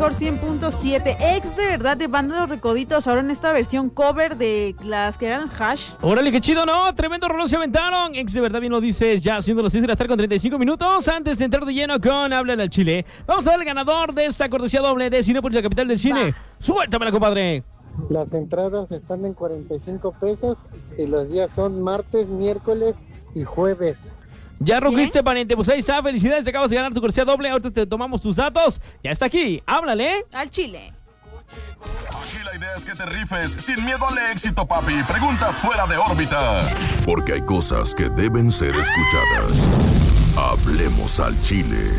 mejor 100.7. Ex de verdad de Banda Los Recoditos, ahora en esta versión cover de las que eran Hash. Órale, qué chido, ¿no? Tremendo rollo se aventaron. Ex de verdad, bien lo dices, ya siendo las 6 de la tarde con 35 minutos. Antes de entrar de lleno con Háblale al Chile, vamos a dar el ganador de esta cortesía doble de Cinépolis, la capital del cine. Suéltamela, compadre. Las entradas están en 45 pesos y los días son martes, miércoles y jueves. Ya rugiste, pariente, pues ahí está, felicidades, te acabas de ganar tu cortesía doble, ahorita te tomamos tus datos, ya está aquí, háblale al Chile. Aquí la idea es que te rifes sin miedo al éxito, papi. Preguntas fuera de órbita. Porque hay cosas que deben ser escuchadas. Hablemos al Chile.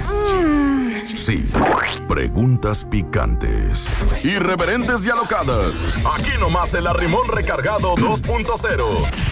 Sí, preguntas picantes, irreverentes y alocadas. Aquí nomás el Arrimón Recargado 2.0.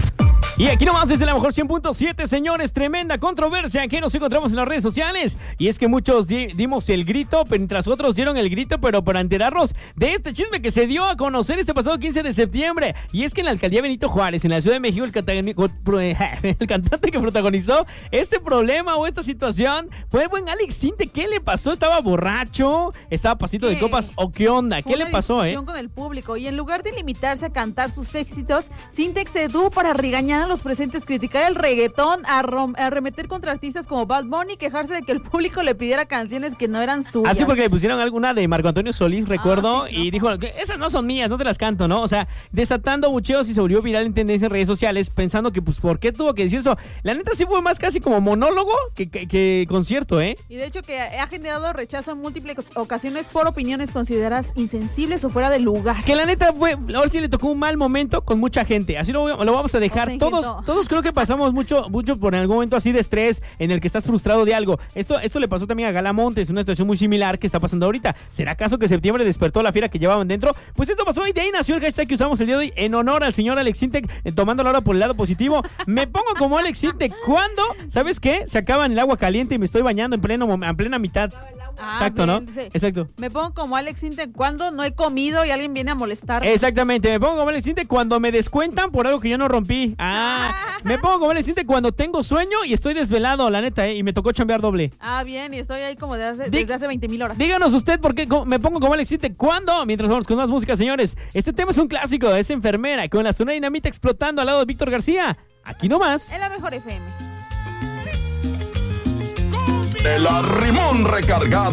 Y aquí nomás desde la mejor 100.7, señores, tremenda controversia que nos encontramos en las redes sociales. Y es que muchos dimos el grito, mientras otros dieron el grito, pero para enterarnos de este chisme que se dio a conocer este pasado 15 de septiembre. Y es que en la alcaldía Benito Juárez, en la Ciudad de México, el cantante que protagonizó este problema o esta situación fue el buen Alex Sinte. ¿Qué le pasó? ¿Estaba borracho? ¿Estaba pasito de copas? ¿O qué onda? ¿Qué le pasó, con el público. Y en lugar de limitarse a cantar sus éxitos, Sinte se tuvo para regañar a los presentes, criticar el reggaetón, arremeter contra artistas como Bad Bunny, quejarse de que el público le pidiera canciones que no eran suyas. Así porque le pusieron alguna de Marco Antonio Solís, recuerdo, sí, y dijo, esas no son mías, no te las canto, ¿no? O sea, desatando bucheos y se volvió viral en tendencia en redes sociales, pensando que, pues, ¿por qué tuvo que decir eso? La neta sí fue más casi como monólogo que concierto, ¿eh? Y de hecho que ha generado rechazo en múltiples ocasiones por opiniones consideradas insensibles o fuera de lugar. Que la neta fue, ahora sí le tocó un mal momento con mucha gente, así lo vamos a dejar. Todos creo que pasamos mucho por algún momento así de estrés en el que estás frustrado de algo. Esto le pasó también a Gala Montes, una situación muy similar que está pasando ahorita. ¿Será acaso que septiembre despertó la fiera que llevaban dentro? Pues esto pasó y de ahí nació el hashtag que usamos el día de hoy en honor al señor Alex Sinte, tomando la hora por el lado positivo. Me pongo como Alex Sinte cuando, ¿sabes qué? Se acaba el agua caliente y me estoy bañando en plena mitad. Exacto, bien, ¿no? Dice, exacto. Me pongo como Alex Sinte cuando no he comido y alguien viene a molestar. Exactamente, me pongo como Alex Sinte cuando me descuentan por algo que yo no rompí. Me pongo como Alex Sinte cuando tengo sueño y estoy desvelado, la neta, y me tocó chambear doble. Bien, y estoy ahí como desde hace 20,000 horas. Díganos usted por qué me pongo como Alex Sinte cuando, mientras vamos con más música, señores. Este tema es un clásico, es Enfermera, con la Sonora Dinamita explotando al lado de Víctor García. Aquí nomás. En la mejor FM. El Arrimón Recargado.